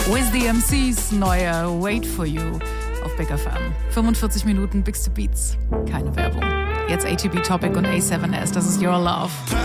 With the MCs, neuer Wait for You auf Big FM. 45 Minuten Bigste Beats, keine Werbung. Jetzt ATB Topic und A7S, das ist Your Love.